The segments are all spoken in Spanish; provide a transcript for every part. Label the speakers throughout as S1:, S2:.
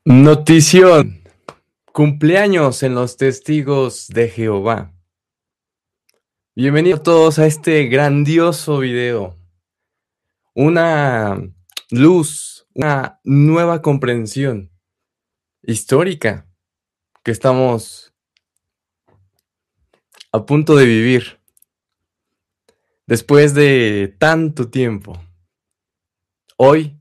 S1: Notición. Cumpleaños en los testigos de Jehová. Bienvenidos todos a este grandioso video. Una luz, una nueva comprensión histórica que estamos a punto de vivir después de tanto tiempo. Hoy,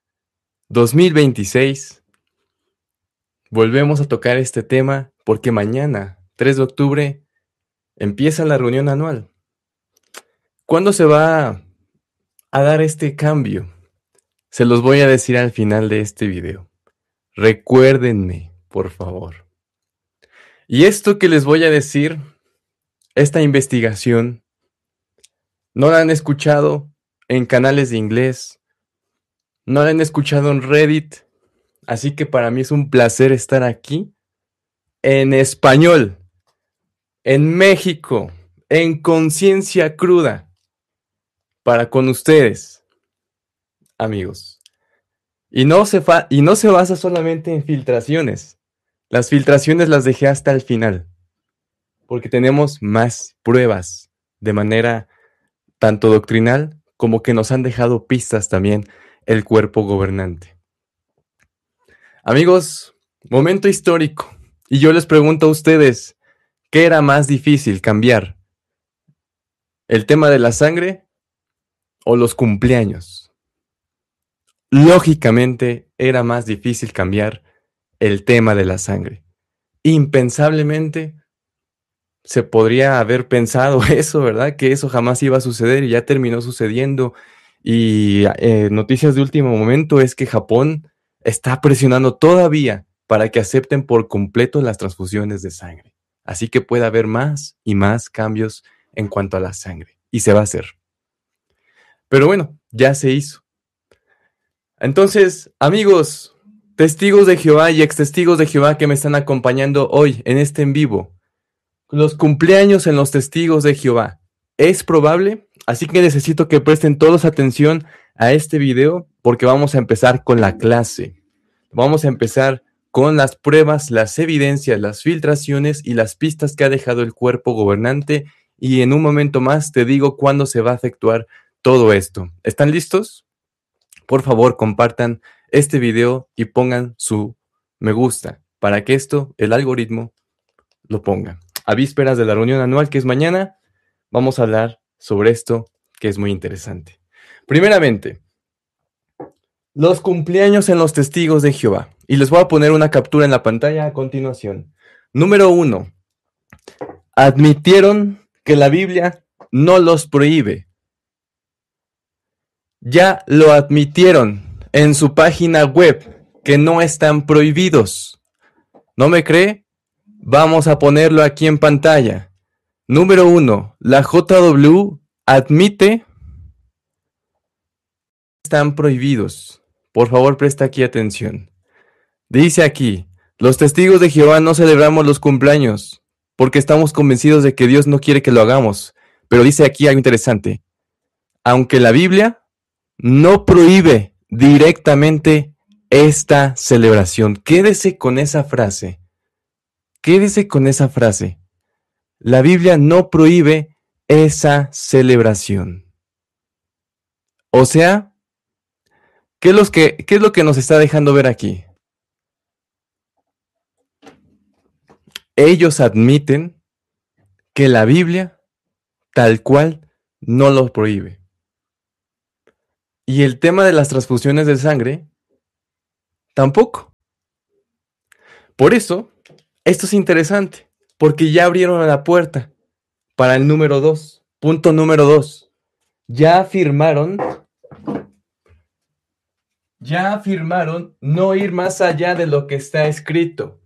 S1: 2026, volvemos a tocar este tema porque mañana, 3 de octubre, empieza la reunión anual. ¿Cuándo se va a dar este cambio? Se los voy a decir al final de este video. Recuérdenme, por favor. Y esto que les voy a decir, esta investigación, no la han escuchado en canales de inglés, no la han escuchado en Reddit, así que para mí es un placer estar aquí en español, en México, en conciencia cruda, para con ustedes, amigos. Y no se basa solamente en filtraciones. Las filtraciones las dejé hasta el final, porque tenemos más pruebas de manera tanto doctrinal como que nos han dejado pistas también el cuerpo gobernante. Amigos, momento histórico. Y yo les pregunto a ustedes, ¿qué era más difícil cambiar? ¿El tema de la sangre o los cumpleaños? Lógicamente era más difícil cambiar el tema de la sangre. Impensablemente se podría haber pensado eso, ¿verdad? Que eso jamás iba a suceder y ya terminó sucediendo. Y noticias de último momento es que Japón está presionando todavía para que acepten por completo las transfusiones de sangre. Así que puede haber más y más cambios en cuanto a la sangre. Y se va a hacer. Pero bueno, ya se hizo. Entonces, amigos, testigos de Jehová y ex testigos de Jehová que me están acompañando hoy en este en vivo, los cumpleaños en los testigos de Jehová, ¿es probable? Así que necesito que presten todos atención a este video porque vamos a empezar con la clase. Vamos a empezar con las pruebas, las evidencias, las filtraciones y las pistas que ha dejado el cuerpo gobernante y en un momento más te digo cuándo se va a efectuar todo esto. ¿Están listos? Por favor, compartan este video y pongan su me gusta para que esto, el algoritmo, lo ponga. A vísperas de la reunión anual que es mañana, vamos a hablar sobre esto que es muy interesante. Primeramente, los cumpleaños en los testigos de Jehová. Y les voy a poner una captura en la pantalla a continuación. Número 1. Admitieron que la Biblia no los prohíbe. Ya lo admitieron en su página web que no están prohibidos. ¿No me cree? Vamos a ponerlo aquí en pantalla. Número 1. La JW admite que están prohibidos. Por favor, presta aquí atención. Dice aquí, los testigos de Jehová no celebramos los cumpleaños porque estamos convencidos de que Dios no quiere que lo hagamos. Pero dice aquí algo interesante. Aunque la Biblia no prohíbe directamente esta celebración. Quédese con esa frase. Quédese con esa frase. La Biblia no prohíbe esa celebración. O sea, ¿qué es lo que nos está dejando ver aquí? Ellos admiten que la Biblia, tal cual, no lo prohíbe. Y el tema de las transfusiones de sangre, tampoco. Por eso, esto es interesante, porque ya abrieron la puerta para el número 2. Punto número 2. Ya afirmaron no ir más allá de lo que está escrito.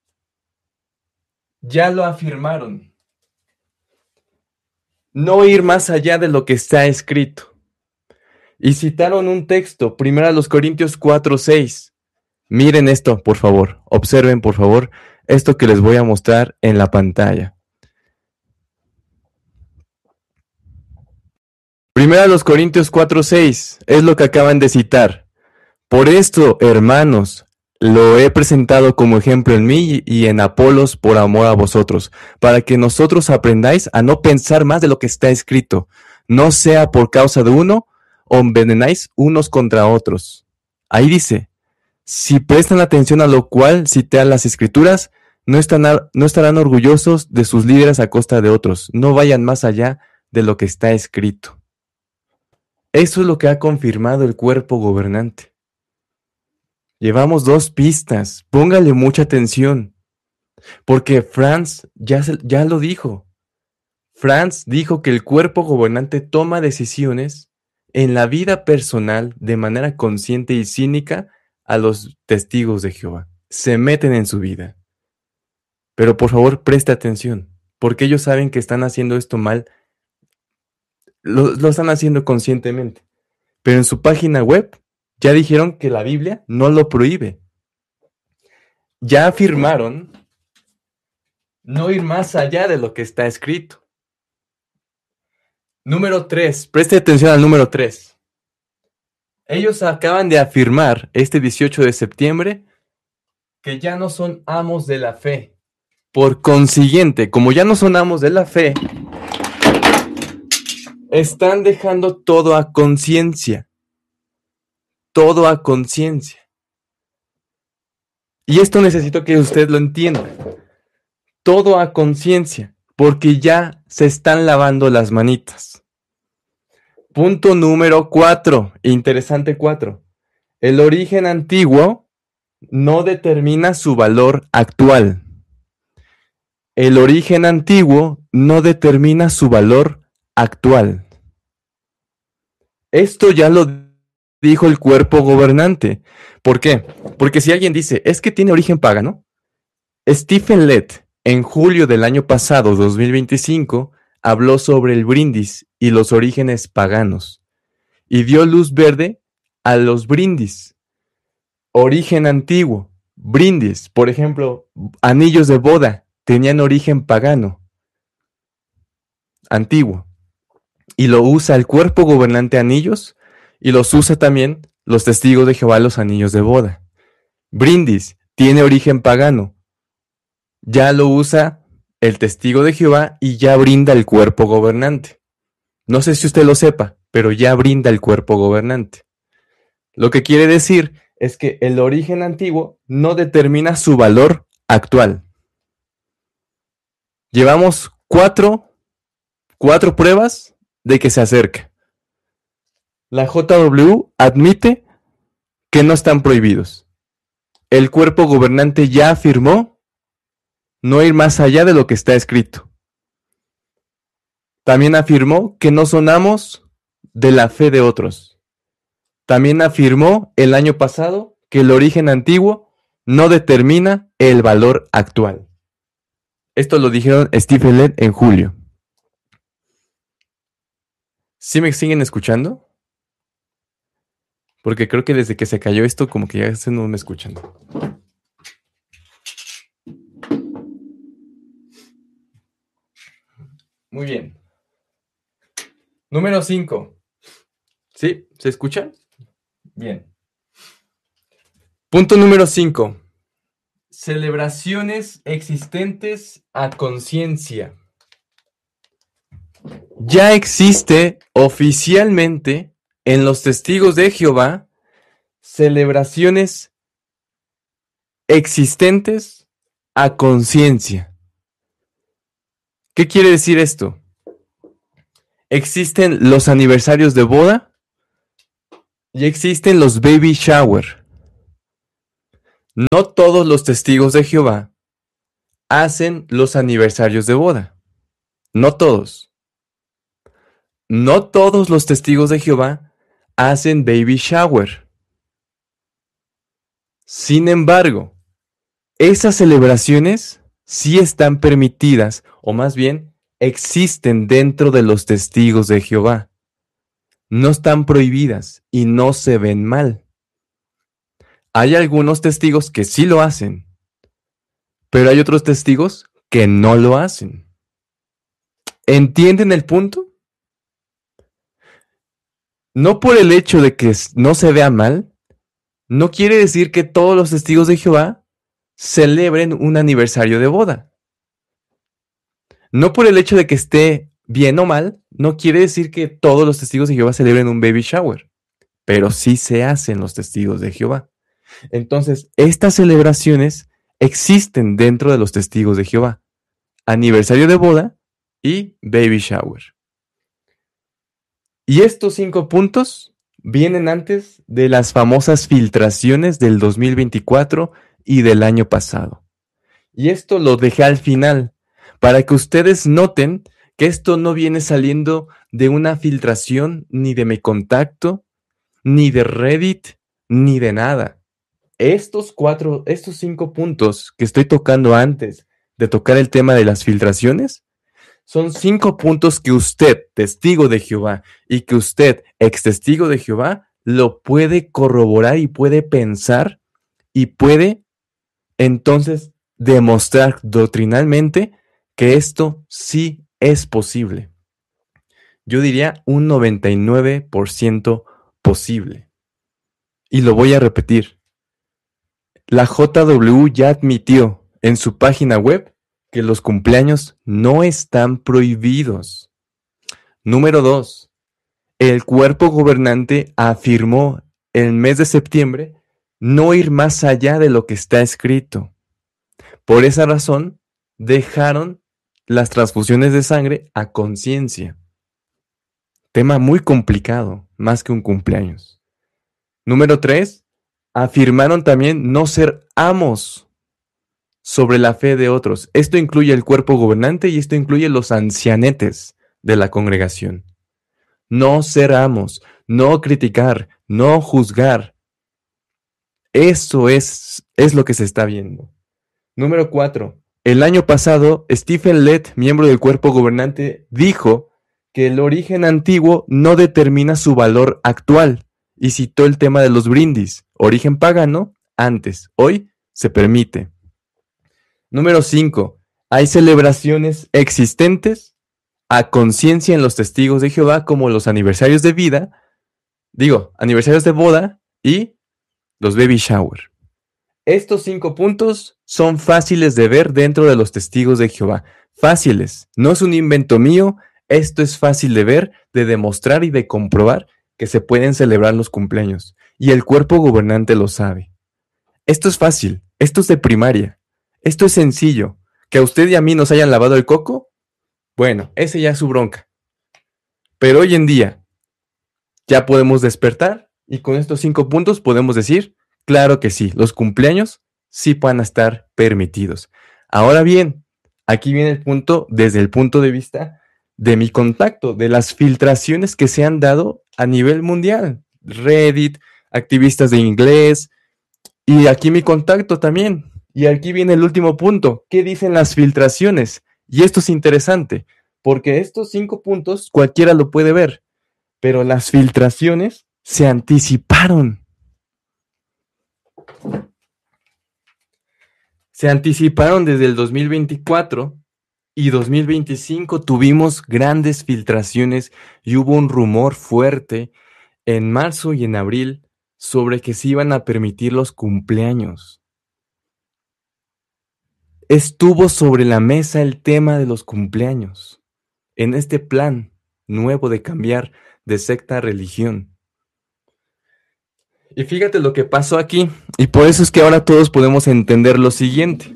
S1: Ya lo afirmaron. No ir más allá de lo que está escrito. Y citaron un texto, 1 Corintios 4:6. Miren esto, por favor. Observen, por favor, esto que les voy a mostrar en la pantalla. 1 Corintios 4:6 es lo que acaban de citar. Por esto, hermanos, lo he presentado como ejemplo en mí y en Apolos por amor a vosotros, para que nosotros aprendáis a no pensar más de lo que está escrito, no sea por causa de uno, o envenenáis unos contra otros. Ahí dice, si prestan atención a lo cual cité las escrituras, no estarán orgullosos de sus líderes a costa de otros, no vayan más allá de lo que está escrito. Eso es lo que ha confirmado el cuerpo gobernante. Llevamos 2 pistas, póngale mucha atención, porque Franz ya lo dijo. Franz dijo que el cuerpo gobernante toma decisiones en la vida personal de manera consciente y cínica a los testigos de Jehová. Se meten en su vida. Pero por favor, preste atención, porque ellos saben que están haciendo esto mal, lo están haciendo conscientemente. Pero en su página web ya dijeron que la Biblia no lo prohíbe. Ya afirmaron no ir más allá de lo que está escrito. Número 3, preste atención al número 3. Ellos acaban de afirmar este 18 de septiembre que ya no son amos de la fe. Por consiguiente, como ya no son amos de la fe, están dejando todo a conciencia. Todo a conciencia. Y esto necesito que usted lo entienda. Todo a conciencia, porque ya se están lavando las manitas. Punto número 4, interesante 4. El origen antiguo no determina su valor actual. El origen antiguo no determina su valor actual. Esto ya lo dijo el cuerpo gobernante. ¿Por qué? Porque si alguien dice, es que tiene origen pagano, Stephen Lett, en julio del año pasado, 2025, habló sobre el brindis y los orígenes paganos, y dio luz verde a los brindis. Origen antiguo, brindis, por ejemplo, anillos de boda, tenían origen pagano, antiguo, y lo usa el cuerpo gobernante anillos, y los usa también los testigos de Jehová los anillos de boda. Brindis tiene origen pagano, ya lo usa el testigo de Jehová y ya brinda el cuerpo gobernante. No sé si usted lo sepa, pero ya brinda el cuerpo gobernante. Lo que quiere decir es que el origen antiguo no determina su valor actual. Llevamos cuatro pruebas de que se acerca. La JW admite que no están prohibidos. El cuerpo gobernante ya afirmó no ir más allá de lo que está escrito. También afirmó que no son amos de la fe de otros. También afirmó el año pasado que el origen antiguo no determina el valor actual. Esto lo dijeron Stephen Lett en julio. ¿Sí me siguen escuchando? Porque creo que desde que se cayó esto, como que ya no me escuchan. Muy bien. Número 5. ¿Sí? ¿Se escucha? Bien. Punto número 5. Celebraciones existentes a conciencia. Ya existe oficialmente en los testigos de Jehová celebraciones existentes a conciencia. ¿Qué quiere decir esto? Existen los aniversarios de boda y existen los baby shower. No todos los testigos de Jehová hacen los aniversarios de boda. No todos. No todos los testigos de Jehová hacen baby shower. Sin embargo, esas celebraciones sí están permitidas, o más bien, existen dentro de los testigos de Jehová. No están prohibidas y no se ven mal. Hay algunos testigos que sí lo hacen, pero hay otros testigos que no lo hacen. ¿Entienden el punto? No por el hecho de que no se vea mal, no quiere decir que todos los testigos de Jehová celebren un aniversario de boda. No por el hecho de que esté bien o mal, no quiere decir que todos los testigos de Jehová celebren un baby shower, pero sí se hacen los testigos de Jehová. Entonces, estas celebraciones existen dentro de los testigos de Jehová. Aniversario de boda y baby shower. Y estos 5 puntos vienen antes de las famosas filtraciones del 2024 y del año pasado. Y esto lo dejé al final, para que ustedes noten que esto no viene saliendo de una filtración ni de mi contacto, ni de Reddit, ni de nada. Estos 5 puntos que estoy tocando antes de tocar el tema de las filtraciones, son 5 puntos que usted, testigo de Jehová, y que usted, ex testigo de Jehová, lo puede corroborar y puede pensar y puede entonces demostrar doctrinalmente que esto sí es posible. Yo diría un 99% posible. Y lo voy a repetir. La JW ya admitió en su página web que los cumpleaños no están prohibidos. Número 2. El cuerpo gobernante afirmó el mes de septiembre no ir más allá de lo que está escrito. Por esa razón, dejaron las transfusiones de sangre a conciencia. Tema muy complicado, más que un cumpleaños. Número 3. Afirmaron también no ser amos sobre la fe de otros. Esto incluye el cuerpo gobernante y esto incluye los ancianetes de la congregación. No ser amos, no criticar, no juzgar. Eso es lo que se está viendo. Número 4. El año pasado, Stephen Lett, miembro del cuerpo gobernante, dijo que el origen antiguo no determina su valor actual y citó el tema de los brindis. Origen pagano, antes, hoy se permite. Número 5. Hay celebraciones existentes a conciencia en los testigos de Jehová, como los aniversarios de vida, aniversarios de boda y los baby shower. Estos 5 puntos son fáciles de ver dentro de los testigos de Jehová. Fáciles. No es un invento mío. Esto es fácil de ver, de demostrar y de comprobar que se pueden celebrar los cumpleaños. Y el cuerpo gobernante lo sabe. Esto es fácil. Esto es de primaria. Esto es sencillo. Que a usted y a mí nos hayan lavado el coco, bueno, ese ya es su bronca. Pero hoy en día ya podemos despertar y con estos 5 puntos podemos decir, claro que sí, los cumpleaños sí van a estar permitidos. Ahora bien, aquí viene el punto desde el punto de vista de mi contacto, de las filtraciones que se han dado a nivel mundial. Reddit, activistas de inglés y aquí mi contacto también. Y aquí viene el último punto. ¿Qué dicen las filtraciones? Y esto es interesante, porque estos 5 puntos cualquiera lo puede ver, pero las filtraciones se anticiparon. Se anticiparon desde el 2024 y 2025 tuvimos grandes filtraciones y hubo un rumor fuerte en marzo y en abril sobre que se iban a permitir los cumpleaños. Estuvo sobre la mesa el tema de los cumpleaños, en este plan nuevo de cambiar de secta a religión. Y fíjate lo que pasó aquí, y por eso es que ahora todos podemos entender lo siguiente.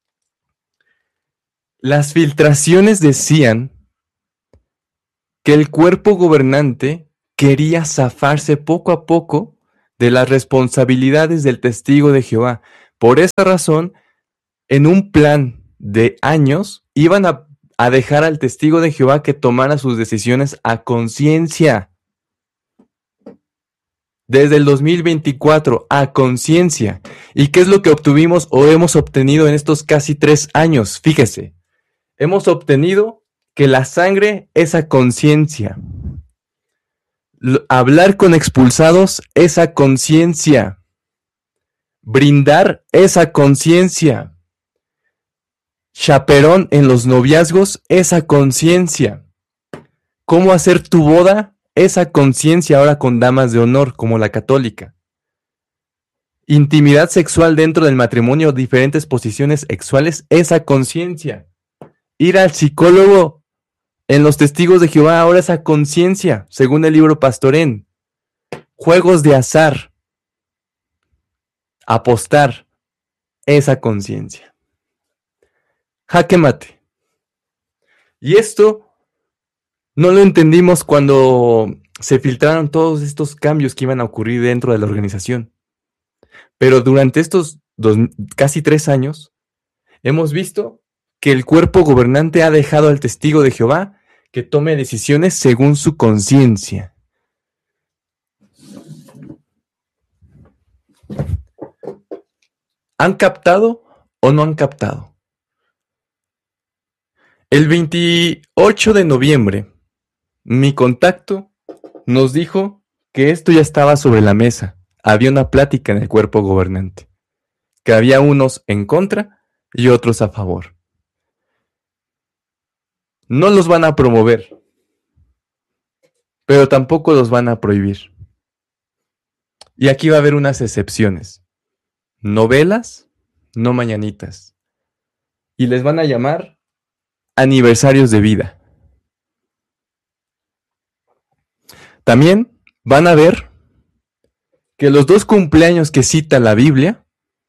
S1: Las filtraciones decían que el cuerpo gobernante quería zafarse poco a poco de las responsabilidades del testigo de Jehová. Por esa razón, en un plan de años, iban a dejar al testigo de Jehová que tomara sus decisiones a conciencia. Desde el 2024, a conciencia. ¿Y qué es lo que obtuvimos o hemos obtenido en estos casi 3 años? Fíjese, hemos obtenido que la sangre es a conciencia. Hablar con expulsados es a conciencia. Brindar es a conciencia. Chaperón en los noviazgos es a conciencia. ¿Cómo hacer tu boda? Es a conciencia ahora con damas de honor, como la católica. intimidad sexual dentro del matrimonio, diferentes posiciones sexuales, es a conciencia. Ir al psicólogo en los testigos de Jehová ahora es a conciencia, según el libro Pastorén. Juegos de azar, apostar, es a conciencia. Jaque mate. Y esto no lo entendimos cuando se filtraron todos estos cambios que iban a ocurrir dentro de la organización. Pero durante estos casi 3 años, hemos visto que el cuerpo gobernante ha dejado al testigo de Jehová que tome decisiones según su conciencia. ¿Han captado o no han captado? El 28 de noviembre, mi contacto nos dijo que esto ya estaba sobre la mesa. Había una plática en el cuerpo gobernante, que había unos en contra y otros a favor. No los van a promover, pero tampoco los van a prohibir. Y aquí va a haber unas excepciones. No velas, no mañanitas. Y les van a llamar aniversarios de vida. También van a ver que los 2 cumpleaños que cita la Biblia,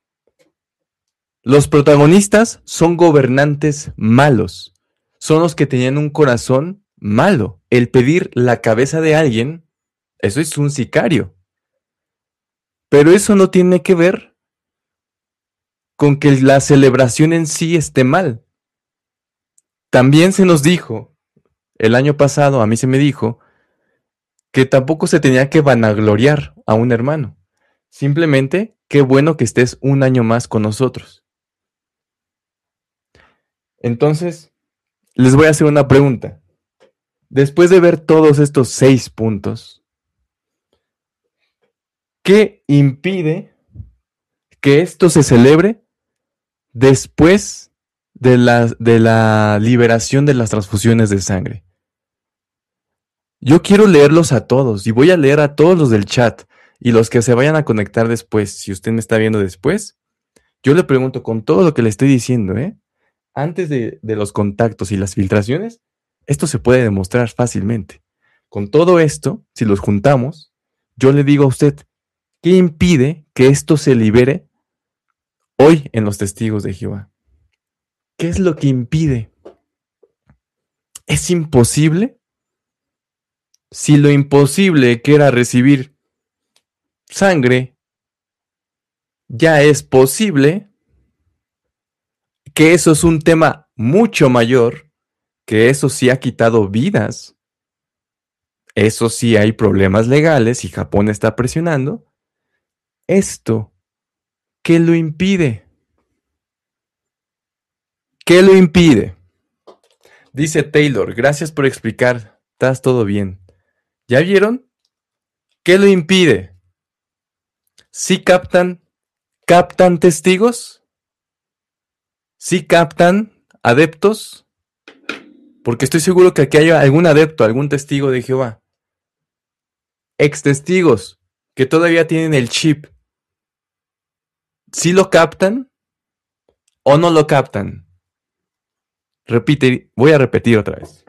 S1: los protagonistas son gobernantes malos. Son los que tenían un corazón malo. El pedir la cabeza de alguien, eso es un sicario. Pero eso no tiene que ver con que la celebración en sí esté mal. También se nos dijo, el año pasado a mí se me dijo, que tampoco se tenía que vanagloriar a un hermano. Simplemente, qué bueno que estés un año más con nosotros. Entonces, les voy a hacer una pregunta. Después de ver todos estos 6 puntos, ¿qué impide que esto se celebre después de la liberación de las transfusiones de sangre? Yo quiero leerlos a todos y voy a leer a todos los del chat y los que se vayan a conectar después. Si usted me está viendo después, yo le pregunto con todo lo que le estoy diciendo, antes de los contactos y las filtraciones, esto se puede demostrar fácilmente. Con todo esto, si los juntamos, yo le digo a usted, ¿qué impide que esto se libere hoy en los testigos de Jehová? ¿Qué es lo que impide? ¿Es imposible? Si lo imposible que era recibir sangre ya es posible, que eso es un tema mucho mayor, que eso sí ha quitado vidas, eso sí hay problemas legales y Japón está presionando, esto, ¿qué lo impide? ¿Qué lo impide? Dice Taylor, gracias por explicar, estás todo bien. ¿Ya vieron? ¿Qué lo impide? ¿Sí captan testigos? ¿Sí captan adeptos? Porque estoy seguro que aquí hay algún adepto, algún testigo de Jehová. Ex testigos que todavía tienen el chip. ¿Sí lo captan o no lo captan? Repite, voy a repetir otra vez.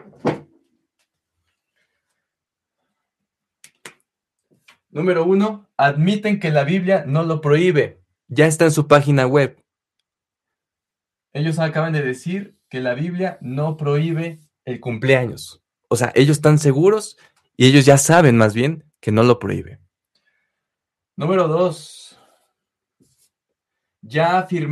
S1: Número 1, admiten que la Biblia no lo prohíbe. Ya está en su página web. Ellos acaban de decir que la Biblia no prohíbe el cumpleaños. O sea, ellos están seguros y ellos ya saben más bien que no lo prohíbe. Número 2, ya afirmaron